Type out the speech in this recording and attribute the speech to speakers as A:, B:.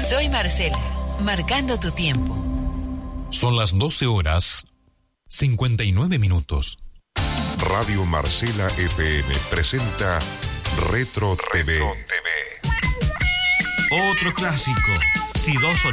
A: Soy Marcela, marcando tu tiempo.
B: Son las 12:59.
C: Radio Marcela FM presenta Retro TV.
D: Otro clásico. Si dos